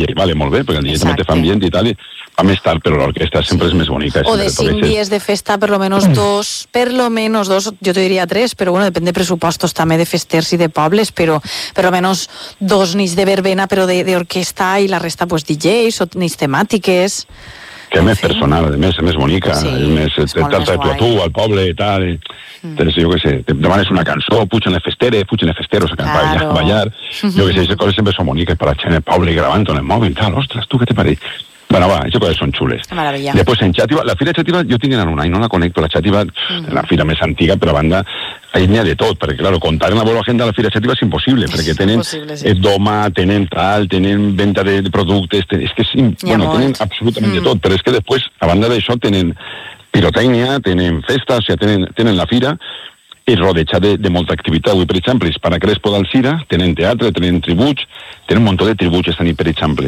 DJ, vale, molt bé, perquè el DJ també te fa ambient i tal, i va més tard, però l'orquestra sempre és més bonica. O de 5 días de festa, per lo menos dos, yo te diría 3, pero bueno, depende de presupuestos también de festers y de pobles, pero per lo menos 2 nits de verbena, però de orquesta, i la resta, pues, DJs o nits temàtiques. Que és més personal, a més, és més bonica, és més, et tracta de tu, al poble i tal, jo què sé, te demanes una cançó, pugen les festeros a ballar, jo què sé, aquestes coses sempre són boniques per la gent del poble gravant en el mòbil, tal, ostres, tu què te pareix? Bueno, va, aquestes coses són xules. Maravilla. Després en Xàtiva, la Fira Xàtiva jo tinc en un any, no la conec, però la Xàtiva és la fira més antiga, però a banda, ahí n'hi ha de tot, perquè, clar, contar en la bona gent de la Fira Xàtiva és impossible, perquè tenen doma, tenen tal, tenen venda de productes, és que tenen absolutament de tot, però és que després, a banda d'això, tenen pirotècnia, tenen festes, o sigui, tenen la fira, i rodejat de molta activitat. Avui, per exemple, Hispana Crespo d'Alcira, tenen teatre, tenen tributs, tenen un munt de tributs esta nit, per exemple.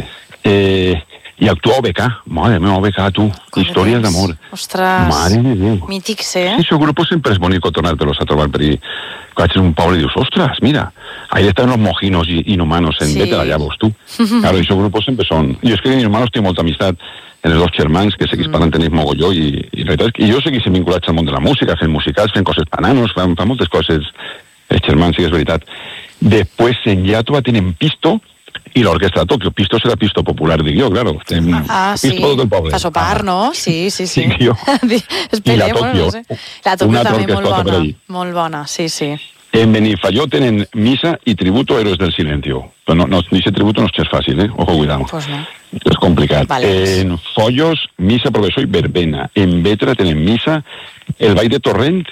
I actua OBK, madre meva, OBK, tu, històries d'amor. Ostres, madre de Déu. mítics, Sí, su grupo siempre es bonito tornártelos a trobar per ahí. Cuando ets un poble y dius, ostras, mira, ahí están los mojinos inhumanos en Vete allá vos, tú. Claro, y su grupo siempre son... Jo és que en Inhumanos tinc molta amistat en els dos germans, que seguís parlant tenis mogolló, i la veritat és que jo seguís vinculats al món de la música, fent musicals, fent coses per nanos, fan moltes coses, els germans, sí que és veritat. Després en Llàtova tenen Pisto, i l'orquestra de Tòquio. Pisto serà Pisto popular, dic jo, claro. Pisto del poble. Fa sopar, no? Sí. Dic jo. I la Tòquio. La Tòquio també molt bona, sí. En Benifaió tenen misa i tributo a Héroes del Silencio. Però no, ni ese tributo no és fàcil, Ojo, cuidado. Pues no. És complicat. Vale. En Follos, misa, professor i verbena. En Vetra tenen misa, el Ball de Torrent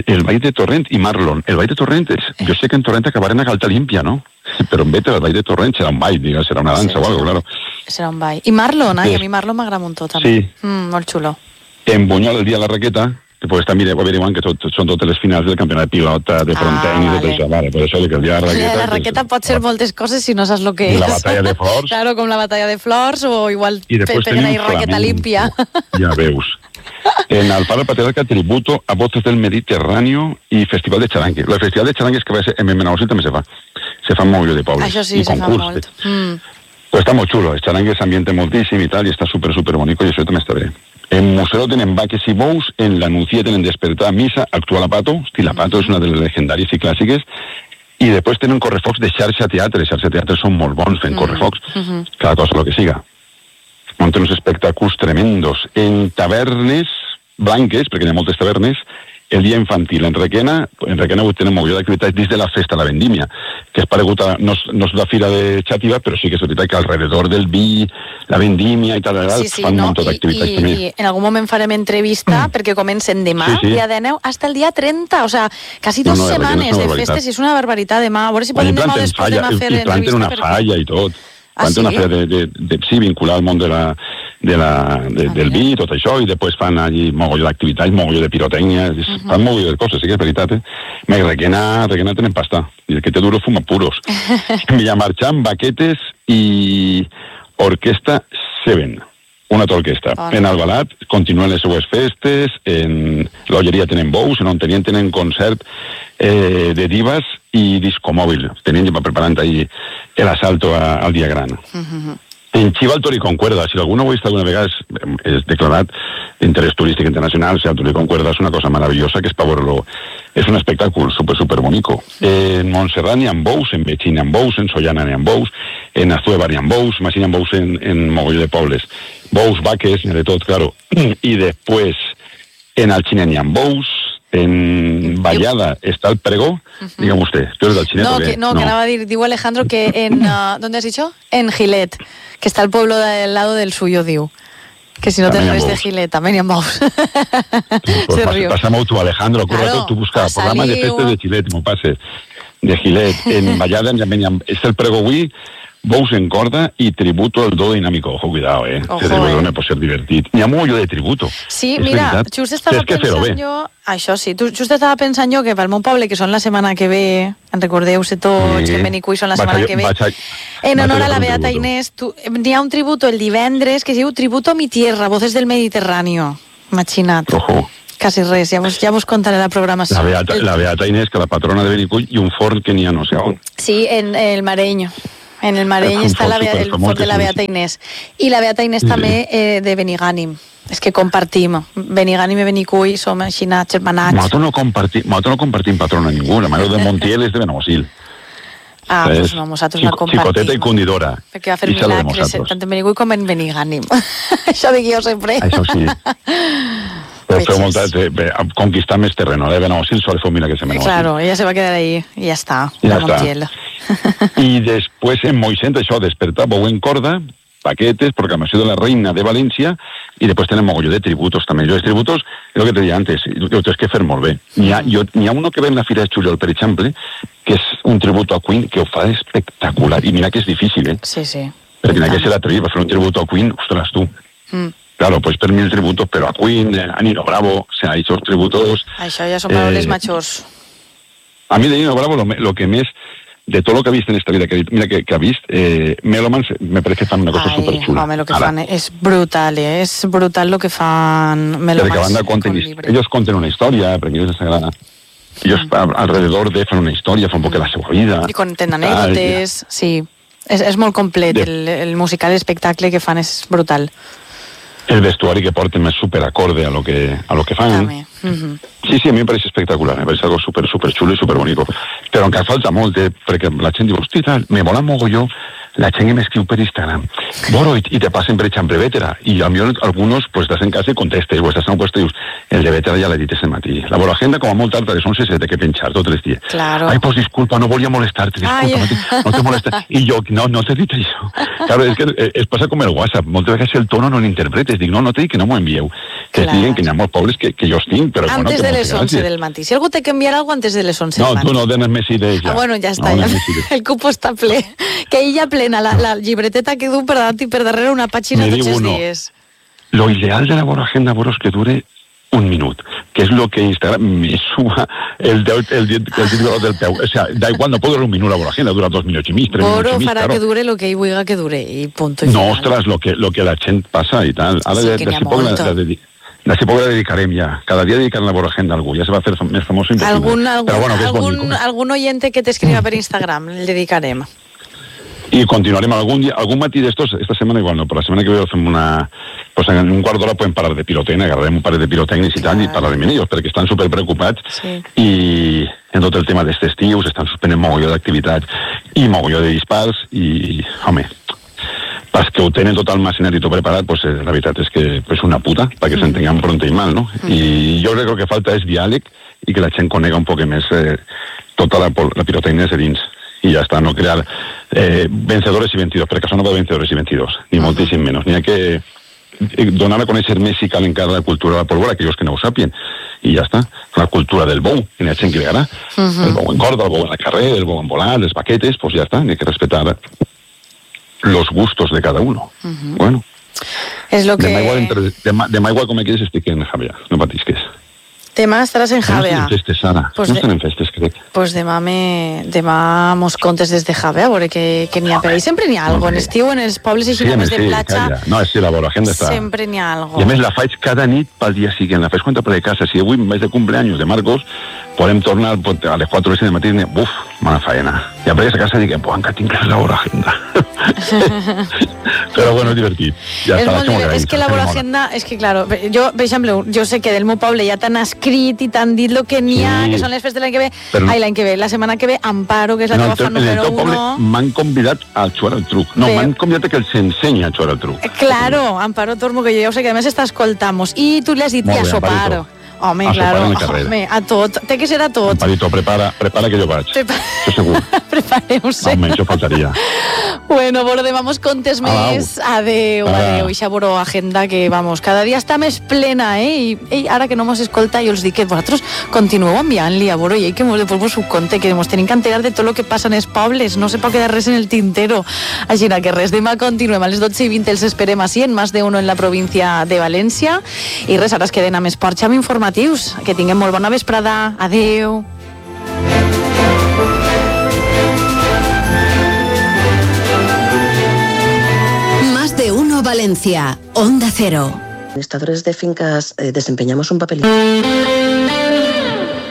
i Marlon. El Ball de Torrent, jo sé que en Torrent acabarem a Galta Límpia, no? Però en Vetra el Ball de Torrent serà un ball, serà una dansa o algo, claro. Serà un ball. I Marlon, a mi Marlon m'agrada un tot, també. Sí. Molt xulo. En Bunyol, el dia de la raqueta, que pues també averiguant que són totes les finals del campionat de pilota, de fronteny i tot això. Vale, per això que el dia de la raqueta... La raqueta pot ser moltes coses si no saps lo que és. La batalla de flors. Claro, com la batalla de flors, o igual peguen ahí raqueta limpia. Ja veus. En Alfaro Patriarca, tributo a Voces del Mediterráneo i Festival de Charangue. El Festival de Charangue és que va ser en Menagosi també se fa. Se fa un mogolló de pobles. Això sí, se fa molt. Però està molt xulo. El Charangue s'ambienta moltíssim i tal, i està super bonico, i això també està bé. En Museo tenen Vaques i Bous, en la Nucía tenen Despertar Misa, Actua la Pato, la Pato és una de les legendàries i clàssiques, i després tenen correfocs de Xarxa Teatre. Xarxa Teatre són molt bons fent correfocs, cada cosa lo que siga. Munten uns espectacles tremendos. En tavernes blanques, perquè hi ha moltes tavernes, el dia infantil. En Requena avui tenen molt d'activitats dins de la festa, la vendímia, que és paregut a, no és la fira de Xàtiva, però sí que és veritat que alrededor del vi, la vendímia i tal, fan un munt d'activitats també. I en algun moment farem entrevista, perquè comencen demà, dia de neu, fins el dia 30, o sea, quasi 2 setmanes de festes, i és una barbaritat demà. A veure si podem demà o després demà fer entrevista. I planten una falla i tot. Planten una falla vinculada al món del vi i tot això, i després fan allí mogolló d'activitats, mogolló de pirotècnia, fan mogolló de coses, sí que és veritat, Més Requena tenen pasta, i el que té duro fuma puros. Villamarxant, Baquetes i Orquestra Seven, una altra orquestra. En Albalat continuen les seues festes, en l'Olleria tenen bous, en Ontenient tenen concert de divas i disco mòbil. Tenien ja preparant ahí el asalto al dia gran. En Xiva el Tori Concuerda, si algú no ho ha vist alguna vegada, és declarat d'interès turístic internacional, el Tori Concuerda és una cosa meravellosa que és per veure-lo. És un espectacle super bonico. En Montserrat n'hi ha bous, en Betxí n'hi ha bous, en Sollana n'hi ha bous, en Azueva n'hi ha bous, més n'hi ha bous en mogolló de pobles. Bous, vaques, n'hi ha de tot, claro. I després en Alxina n'hi ha bous, en Vallada està el pregó, dígame usted, ¿tú eres del Chineto o qué? No, que anava a dir, diu Alejandro que en, ¿dónde has dicho? En Gilet, que está el pueblo del lado del suyo, diu. Que si no tens res de Gilet, també n'hi ha bous. Pues pasamos tú, Alejandro, claro, tú buscas programa de festes de Gilet, m'ho passes, de Gilet. En Vallada està el pregó avui, bous en corda i tributo al do dinàmico. Ojo, cuidado, Ojo, no pot ser divertit. N'hi ha molt de tributo. Sí, mira, just estava pensant jo... Això sí, just estava pensant jo que pel meu poble, que són la setmana que ve, en recordeu-se tots, que en Benicull són la setmana que ve, en honor a la Beata Inés, n'hi ha un tributo el divendres que es diu Tributo a mi tierra, Voces del Mediterráneo. Imagina't. Ojo. Quasi res, ja vos contaré la programació. La Beata Inés, que la patrona de Benicull, i un forn que n'hi ha no sé on. Sí, en el Mareño. En el Marell està el fort de la Beata Inés. I la Beata Inés també de Benigànim. És que compartim. Benigànim i Benicull som així germanats. Nosaltres no compartim patrona ningú. La mare de Montiel és de Benaguasil. Pues no, nosaltres no compartim. Xicoteta i condidora. Perquè va fer milagres tant en Benicull com en Benigànim. Això dic jo sempre. Això sí. Però feu molta... conquistar més terreno. De Benaguasil solo fue mira que se me Claro, ella se va a quedar ahí y ya está. Ja està. I després en Moixent això, despertar, bou en corda, paquetes, proclamació de la reina de València, i després tenen mogolló de tributos també. Jo els tributos, és el que te deia antes, ho tens que fer molt bé. N'hi ha uno que ve en la Fira de Juliol, per exemple, que és un tributo a Queen que ho fa espectacular, i mira que és difícil, Sí. Perquè n'hi ha que ser atrevit per fer un tributo a Queen, ostres, tu. Claro, pues per 1000 tributos, però a Queen, a Nino Bravo, o sea, esos tributos... Això ja són paraules majors. A mi de Nino Bravo lo que més... De todo lo que ha visto en esta vida, que ha visto, Melomans me parece que fan una cosa súper chula. Home, lo que fan es brutal, es brutal lo que fan Melomans con llibre. Ellos conten una historia, perquè ellos les agrada. Ellos alrededor de fan una historia, fan un poc de la seva vida. I conten anècdotes, sí. És molt complet, el musical, l'espectacle que fan és brutal. El vestuari que porten és superacorde a lo que fan. També. Sí, a mi em pareix espectacular, me pareix algo super xulo i super bonico. Però encara falta molt, perquè la gent diu, hosti, tal, me mola mogolló la gent que m'escriu per Instagram. Boro, i te passen, per exemple, Vétera. I a mi algunos, pues, estàs en casa i contestes, o estàs en un puesto i dius, el de Vétera ja l'he dit este matí. La Boro Agenda, com a molt tard, a les 11 se té que penchar tots els dies. Claro. Ai, pues disculpa, no volia molestar-te, disculpa, no te molesta. I jo, no t'he dit això. Claro, és que es passa com el WhatsApp, moltes vegades el tono no l'interpretes, dic, no t'he dit que no m'ho envieu. Que es diguen que n'hi ha molts pobles que jo els tinc, però antes de les 11 del matí. Si algú té que enviar algo antes de les 11 del matí. No, tu no dones més idees ja. Bueno, ja està, el cupo està ple. Que ella plena, la llibreteta que du per davant i per darrere una pàgina tots els dies. Lo ideal de la Boro Agenda, Boro, és que dure un minut, que és lo que Instagram me suba el titular del peu. O sea, da igual, no puedo durar un minut la Boro Agenda, dura 2 minuts i mig, 3 minuts i mig. Boro farà que dure lo que ell vulga que dure, i punto. No, ostres, lo que la gent passa i tal. Ara sí, que n'hi ha molta. La poc la dedicarem ja. Cada dia dedicarem la Boro Agenda a algú. Ja se va fer més famós. Algun oyente que t'escriva per Instagram, el dedicarem. I continuarem algun matí d'estos, esta setmana igual no, però la setmana que ve fem una... Pues en un quart d'hora podem parar de pirotecnia, agarrarem un parell de pirotècnics i tal, i parlarem amb ells, perquè estan superpreocupats i en tot el tema dels estius estan suspenent mogolló d'activitats i mogolló de dispars i, home, pas que ho tenen tot el maquinari tot preparat, pues la veritat és que és una puta, perquè s'entenguem pront i mal, no? I jo crec que el que falta és diàleg i que la gent conega un poc més tota la pirotècnia de dins. I ja està, no crear vencedores i 22, perquè això no va vencedores i 22, ni moltíssim menys. N'hi ha que donar a conèixer més si cal encara la cultura de la pólvora, aquells que no ho sàpien, i ja està. La cultura del bou, que n'hi ha gent que li agrada, el bou en corda, el bou en la carrer, el bou en volar, les baquetes, pues ja està, n'hi ha que respetar los gustos de cada uno. Bueno, és lo que... demà igual com quieres estic en Javier, no patisques. Demà estaràs en Javea. No estan en festes, Sara. No estan en festes, crec. Pues demà mos contes des de Javea, a veure què n'hi ha per ahí. Sempre n'hi ha algo. En estiu, en els pobles i més de platja... No, és que la Boro Agenda està... Sempre n'hi ha algo. I a més la faig cada nit pel dia següent. La faig quan t'aparé de casa. Si avui, en vez de cumpleaños de Marcos, podem tornar a les 4 del matí i dir, buf, mala faena. I apareix a casa i dic, encara tinc que fer la Boro Agenda. Però bueno, és divertit. Ja està, és que la Boro Agenda, és que, claro, jo, per exemple, jo sé que del meu poble ja t'han escrit i t'han dit lo que n'hi ha, que són les festes l'any que ve. L'any que ve, la setmana que ve, Amparo, que és la teva fan número 1. M'han convidat a jugar al truc. No, m'han convidat que els ensenyi a jugar al truc. Claro, Amparo Tormo, que jo ja ho sé, que a més està escoltant-nos. I tu li has dit, i a sopar. Home, claro, home, a tot. Té que ser a tot. Amparito, prepara que jo vaig. Això segur. Prepareu-se. Home, això faltaria. Bueno, Boro, demà mos contes més. Adeu. Ixa Boro Agenda, que, vamos, cada dia està més plena, I ara que no mos escolta, jo els dic que vosaltres continueu enviant-li a Boro i que després mos ho conte, que mos tenim que enterar de tot el que passa en els pobles. No se pot quedar res en el tintero. Així que res, demà continuem a les 12:20, els esperem així, en Más de Uno en la província de València. I res, ara es queden amb Esports amb informatius. Que tinguem molt bona vesprada. Adeu. Más de Uno Valencia, Onda Cero. Administradores de fincas desempeñamos un papel.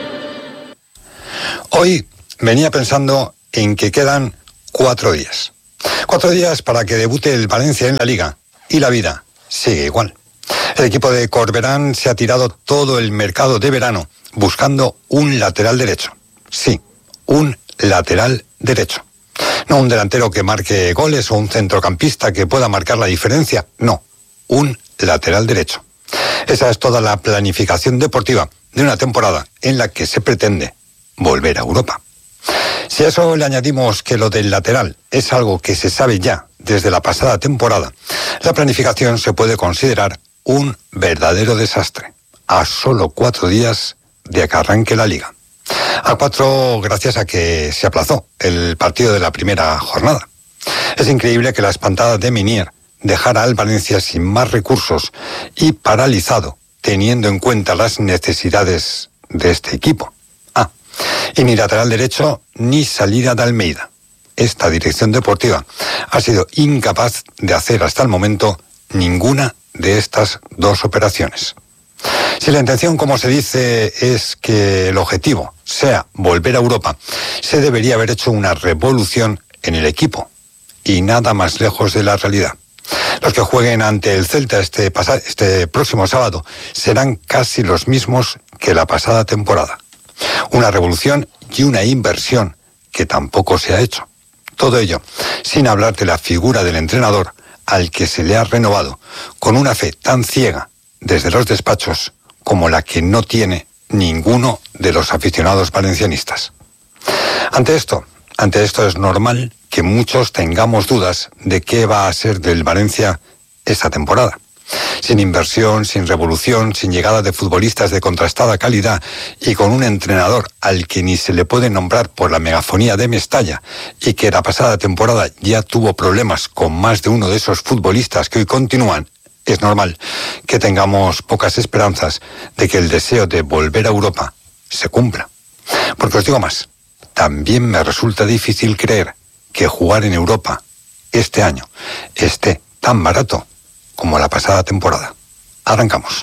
Hoy venía pensando en que quedan 4 días. 4 días para que debute el Valencia en la Liga y la vida sigue igual. El equipo de Corberán se ha tirado todo el mercado de verano buscando un lateral derecho. Sí, un lateral derecho. No un delantero que marque goles o un centrocampista que pueda marcar la diferencia. No, un lateral derecho. Esa es toda la planificación deportiva de una temporada en la que se pretende volver a Europa. Si a eso le añadimos que lo del lateral es algo que se sabe ya desde la pasada temporada, la planificación se puede considerar un verdadero desastre, a solo 4 días de que arranque la Liga. A 4 gracias a que se aplazó el partido de la primera jornada. Es increíble que la espantada de Minier dejara al Valencia sin más recursos y paralizado, teniendo en cuenta las necesidades de este equipo. Y ni lateral derecho ni salida de Almeida. Esta dirección deportiva ha sido incapaz de hacer hasta el momento ninguna de estas 2 operaciones. Si la intención, como se dice, es que el objetivo sea volver a Europa, se debería haber hecho una revolución en el equipo, y nada más lejos de la realidad. Los que jueguen ante el Celta este próximo sábado serán casi los mismos que la pasada temporada. Una revolución y una inversión que tampoco se ha hecho. Todo ello sin hablar de la figura del entrenador al que se le ha renovado con una fe tan ciega desde los despachos como la que no tiene ninguno de los aficionados valencianistas. Ante esto es normal que muchos tengamos dudas de qué va a ser del Valencia esta temporada. Sin inversión, sin revolución, sin llegada de futbolistas de contrastada calidad y con un entrenador al que ni se le puede nombrar por la megafonía de Mestalla y que la pasada temporada ya tuvo problemas con más de uno de esos futbolistas que hoy continúan, es normal que tengamos pocas esperanzas de que el deseo de volver a Europa se cumpla. Porque os digo más, también me resulta difícil creer que jugar en Europa este año esté tan barato como la pasada temporada. Arrancamos.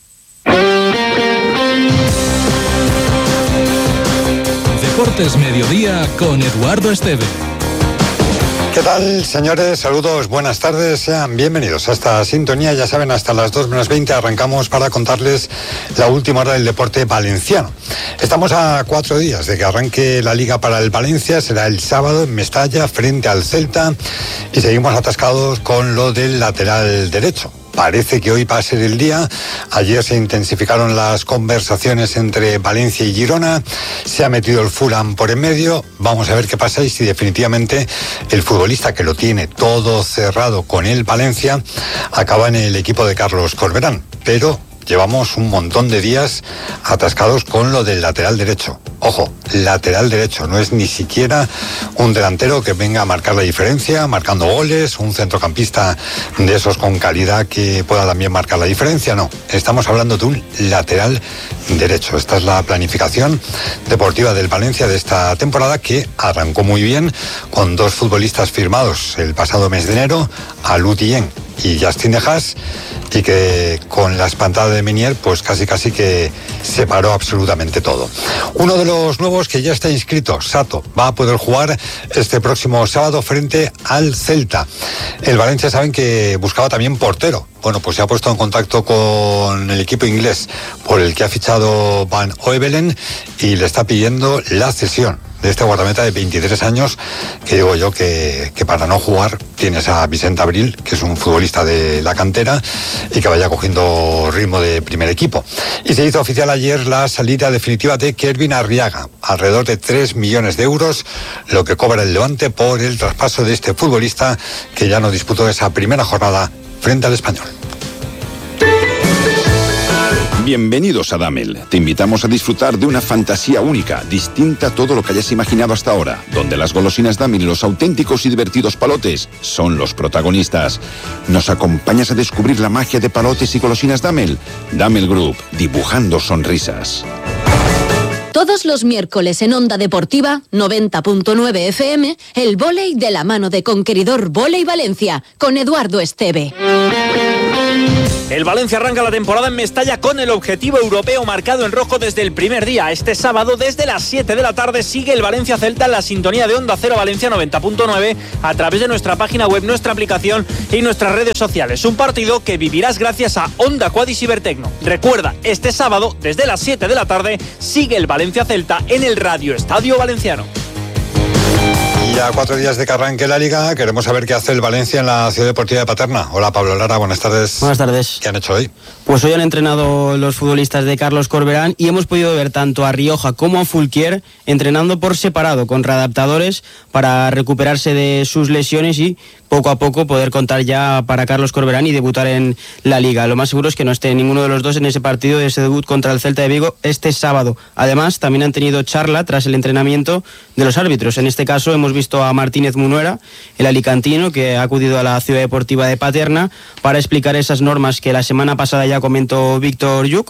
Deportes Mediodía con Eduardo Esteve. ¿Qué tal, señores? Saludos, buenas tardes, sean bienvenidos a esta sintonía. Ya saben, hasta las 2:20 arrancamos para contarles la última hora del deporte valenciano. Estamos a 4 días de que arranque la Liga para el Valencia, será el sábado en Mestalla frente al Celta y seguimos atascados con lo del lateral derecho. Parece que hoy va a ser el día. Ayer se intensificaron las conversaciones entre Valencia y Girona. Se ha metido el Fulham por en medio. Vamos a ver qué pasa y si definitivamente el futbolista que lo tiene todo cerrado con el Valencia acaba en el equipo de Carlos Corberán. Pero llevamos un montón de días atascados con lo del lateral derecho. Ojo, lateral derecho, no es ni siquiera un delantero que venga a marcar la diferencia, marcando goles, un centrocampista de esos con calidad que pueda también marcar la diferencia, no. Estamos hablando de un lateral derecho. Esta es la planificación deportiva del Valencia de esta temporada, que arrancó muy bien con 2 futbolistas firmados el pasado mes de enero, Alou Dieng y Justin De Haas, y que con la espantada de Minier pues casi que separó absolutamente todo. Uno de los nuevos que ya está inscrito, Sato, va a poder jugar este próximo sábado frente al Celta. El Valencia saben que buscaba también portero. Bueno, pues se ha puesto en contacto con el equipo inglés por el que ha fichado Van Oevelen y le está pidiendo la cesión de este guardameta de 23 años, que digo yo que para no jugar tienes a Vicente Abril, que es un futbolista de la cantera y que vaya cogiendo ritmo de primer equipo. Y se hizo oficial ayer la salida definitiva de Kervin Arriaga, alrededor de 3 millones de euros, lo que cobra el Levante por el traspaso de este futbolista que ya no disputó esa primera jornada frente al Español. Bienvenidos a Damel. Te invitamos a disfrutar de una fantasía única, distinta a todo lo que hayas imaginado hasta ahora, donde las golosinas Damel y los auténticos y divertidos palotes son los protagonistas. ¿Nos acompañas a descubrir la magia de palotes y golosinas Damel? Damel Group, dibujando sonrisas. Todos los miércoles en Onda Deportiva 90.9 FM, el vóley de la mano de Conqueridor Vóley Valencia, con Eduardo Esteve. El Valencia arranca la temporada en Mestalla con el objetivo europeo marcado en rojo desde el primer día. Este sábado, desde las 7 de la tarde, sigue el Valencia Celta en la sintonía de Onda Cero Valencia 90.9 a través de nuestra página web, nuestra aplicación y nuestras redes sociales. Un partido que vivirás gracias a Onda Quad y Cibertecno. Recuerda, este sábado, desde las 7 de la tarde, sigue el Valencia Celta en el Radio Estadio Valenciano. Y a 4 días de que arranque la Liga, queremos saber qué hace el Valencia en la Ciudad Deportiva de Paterna. Hola, Pablo Lara, buenas tardes. Buenas tardes. ¿Qué han hecho hoy? Pues hoy han entrenado los futbolistas de Carlos Corberán y hemos podido ver tanto a Rioja como a Fulquier entrenando por separado, con readaptadores para recuperarse de sus lesiones y poco a poco poder contar ya para Carlos Corberán y debutar en la Liga. Lo más seguro es que no esté ninguno de los dos en ese partido de ese debut contra el Celta de Vigo este sábado. Además, también han tenido charla tras el entrenamiento de los árbitros. En este caso hemos visto a Martínez Munuera, el alicantino, que ha acudido a la Ciudad Deportiva de Paterna para explicar esas normas que la semana pasada ya comentó Víctor Lluc.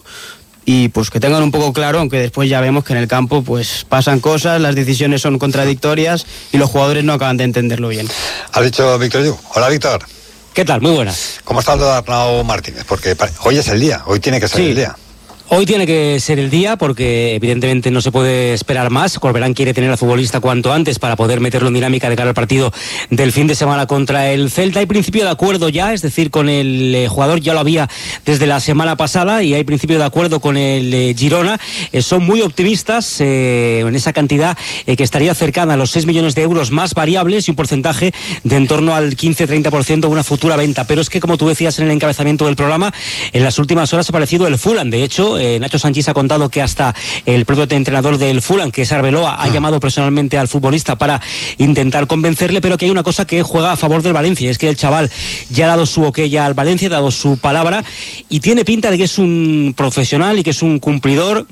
Y pues que tengan un poco claro, aunque después ya vemos que en el campo pues pasan cosas, las decisiones son contradictorias y los jugadores no acaban de entenderlo bien. Ha dicho Víctor Lluc. Hola, Víctor. ¿Qué tal? Muy buenas. ¿Cómo está el de Arnau Martínez? Porque hoy es el día, hoy tiene que ser el día. Hoy tiene que ser el día porque evidentemente no se puede esperar más. Corberán quiere tener al futbolista cuanto antes para poder meterlo en dinámica de cara al partido del fin de semana contra el Celta. Hay principio de acuerdo ya, es decir, con el jugador ya lo había desde la semana pasada y hay principio de acuerdo con el Girona. Son muy optimistas en esa cantidad que estaría cercana a los 6 millones de euros más variables y un porcentaje de en torno al 15-30% de una futura venta. Pero es que, como tú decías en el encabezamiento del programa, en las últimas horas ha aparecido el Fulham. De hecho, Nacho Sanchís ha contado que hasta el propio entrenador del Fulham, que es Arbeloa, ha llamado personalmente al futbolista para intentar convencerle, pero que hay una cosa que juega a favor del Valencia, es que el chaval ya ha dado su ok ya al Valencia, ha dado su palabra y tiene pinta de que es un profesional y que es un cumplidor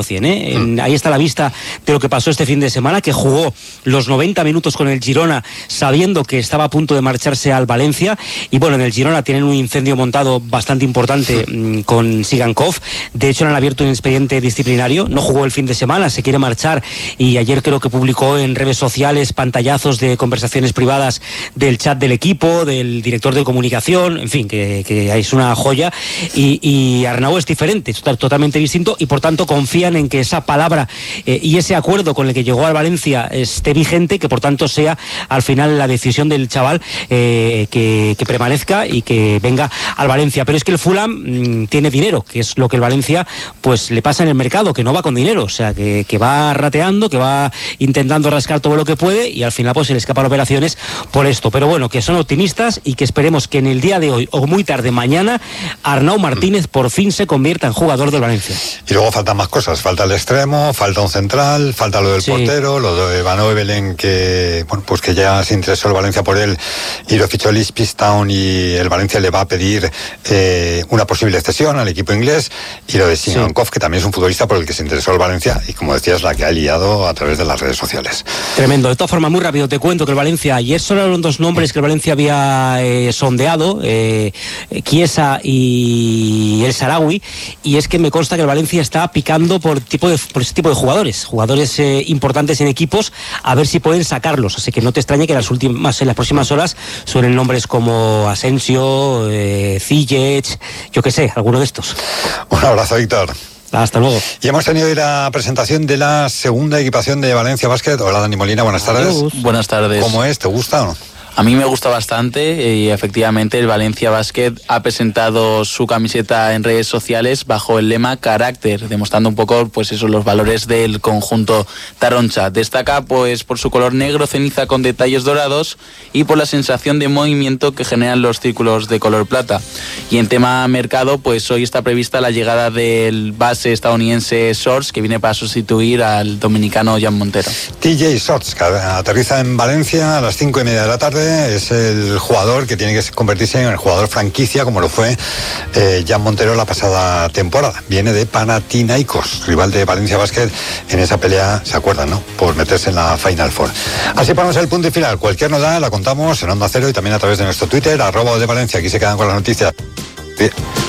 100%. Ahí está la vista de lo que pasó este fin de semana, que jugó los 90 minutos con el Girona sabiendo que estaba a punto de marcharse al Valencia. Y bueno, en el Girona tienen un incendio montado bastante importante con Sigankov. De hecho, le han abierto un expediente disciplinario. No jugó el fin de semana, se quiere marchar y ayer creo que publicó en redes sociales pantallazos de conversaciones privadas del chat del equipo, del director de comunicación, en fin, que es una joya. Y Arnau es diferente, totalmente distinto, y por tanto confían en que esa palabra y ese acuerdo con el que llegó al Valencia esté vigente, que por tanto sea al final la decisión del chaval que permanezca y que venga al Valencia. Pero es que el Fulham tiene dinero, que es lo que el Valencia pues le pasa en el mercado, que no va con dinero, o sea que va rateando, que va intentando rascar todo lo que puede y al final pues se le escapan operaciones por esto. Pero bueno, que son optimistas y que esperemos que en el día de hoy o muy tarde mañana Arnau Martínez por fin se convierta en jugador del Valencia. Y luego faltan más cosas, falta el extremo, falta un central, falta lo del portero, lo de Van Oevelen, que bueno, pues que ya se interesó el Valencia por él y lo fichó el Ipswich Town y el Valencia le va a pedir una posible cesión al equipo inglés, y lo de Sigankov, que también es un futbolista por el que se interesó el Valencia y, como decías, la que ha liado a través de las redes sociales. Tremendo. De todas formas, muy rápido te cuento que el Valencia, ayer solo eran 2 nombres que el Valencia había sondeado, Chiesa y el Sarawi, y es que me consta que el Valencia está picando por ese tipo de jugadores importantes en equipos, a ver si pueden sacarlos. Así que no te extrañe que en las próximas horas suenen nombres como Asensio, Ziyech, yo qué sé, alguno de estos. Un abrazo, Víctor. Hasta luego. Y hemos tenido hoy la presentación de la segunda equipación de Valencia Basket. Hola, Dani Molina, buenas tardes. Buenas tardes. ¿Cómo es? ¿Te gusta o no? A mí me gusta bastante y efectivamente el Valencia Basket ha presentado su camiseta en redes sociales bajo el lema Carácter, demostrando un poco pues eso, los valores del conjunto taroncha. Destaca pues por su color negro ceniza con detalles dorados y por la sensación de movimiento que generan los círculos de color plata. Y en tema mercado, pues hoy está prevista la llegada del base estadounidense Shorts, que viene para sustituir al dominicano Jan Montero. TJ Shorts, que aterriza en Valencia a las 5:30 de la tarde. Es el jugador que tiene que convertirse en el jugador franquicia, como lo fue Jan Montero la pasada temporada. Viene de Panathinaikos, rival de Valencia Basket en esa pelea, ¿se acuerdan, no? Por meterse en la Final Four. Así ponemos el punto y final. Cualquier novedad la contamos en Onda Cero y también a través de nuestro Twitter, @de Valencia. Aquí se quedan con las noticias.